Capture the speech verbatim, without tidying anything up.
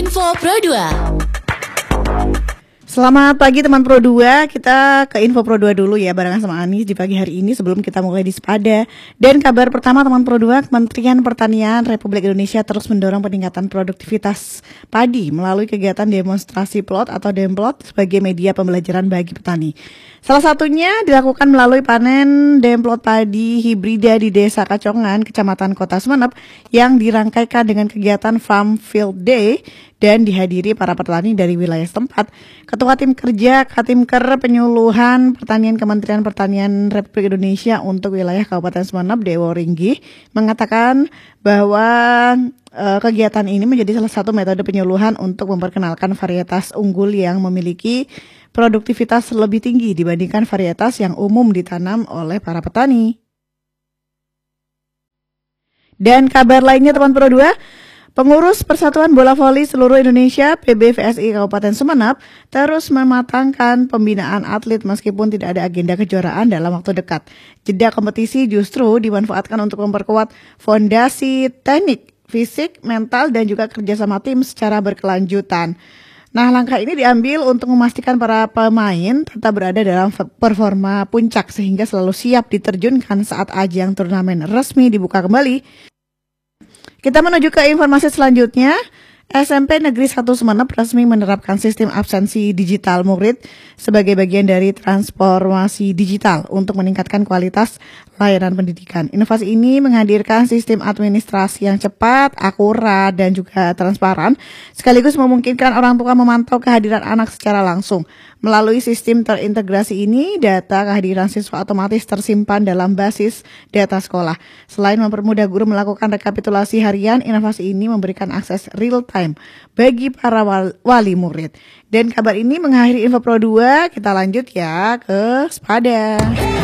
Info Pro dua. Selamat pagi teman Pro dua, kita ke Info Pro dua dulu ya barengan sama Anis di pagi hari ini sebelum kita mulai di Sepada. Dan kabar pertama teman Pro dua, Kementerian Pertanian Republik Indonesia terus mendorong peningkatan produktivitas padi melalui kegiatan demonstrasi plot atau demplot sebagai media pembelajaran bagi petani. Salah satunya dilakukan melalui panen demplot padi hibrida di Desa Kacongan, Kecamatan Kota Sumeneb yang dirangkaikan dengan kegiatan Farm Field Day dan dihadiri para petani dari wilayah setempat. Ketua Tim Kerja Katimker Penyuluhan Pertanian Kementerian Pertanian Republik Indonesia untuk wilayah Kabupaten Sumeneb, Dewo Ringgi, mengatakan bahwa e, kegiatan ini menjadi salah satu metode penyuluhan untuk memperkenalkan varietas unggul yang memiliki produktivitas lebih tinggi dibandingkan varietas yang umum ditanam oleh para petani. Dan kabar lainnya teman Pro dua, Pengurus Persatuan Bola Voli Seluruh Indonesia P B V S I Kabupaten Sumeneb terus mematangkan pembinaan atlet meskipun tidak ada agenda kejuaraan dalam waktu dekat. Jeda kompetisi justru dimanfaatkan untuk memperkuat fondasi teknik, fisik, mental, dan juga kerjasama tim secara berkelanjutan. Nah, langkah ini diambil untuk memastikan para pemain tetap berada dalam performa puncak sehingga selalu siap diterjunkan saat ajang turnamen resmi dibuka kembali. Kita menuju ke informasi selanjutnya. S M P Negeri satu Sumeneb resmi menerapkan sistem absensi digital murid sebagai bagian dari transformasi digital untuk meningkatkan kualitas layanan pendidikan. Inovasi ini menghadirkan sistem administrasi yang cepat, akurat, dan juga transparan, sekaligus memungkinkan orang tua memantau kehadiran anak secara langsung. Melalui sistem terintegrasi ini, data kehadiran siswa otomatis tersimpan dalam basis data sekolah. Selain mempermudah guru melakukan rekapitulasi harian, inovasi ini memberikan akses real time bagi para wali murid. Dan kabar ini mengakhiri Info Pro dua, kita lanjut ya ke Sepada.